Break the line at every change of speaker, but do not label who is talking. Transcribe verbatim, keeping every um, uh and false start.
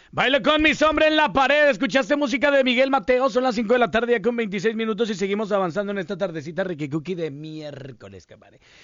Baila con mis hombres en la pared. Escuchaste música de Miguel Mateo. Son las cinco de la tarde ya con veintiséis minutos y seguimos avanzando en esta tardecita Ricky Cookie de miércoles, camaré.